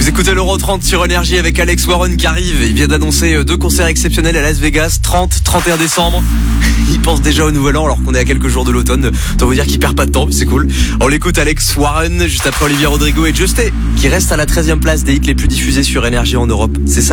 Vous écoutez l'Euro 30 sur Énergie avec Alex Warren qui arrive. Il vient d'annoncer 2 concerts exceptionnels à Las Vegas, 30-31 décembre. Il pense déjà au nouvel an alors qu'on est à quelques jours de l'automne. Autant vous dire qu'il perd pas de temps, c'est cool. On l'écoute Alex Warren juste après Olivia Rodrigo et Justé qui reste à la 13e place des hits les plus diffusés sur Énergie en Europe. C'est ça.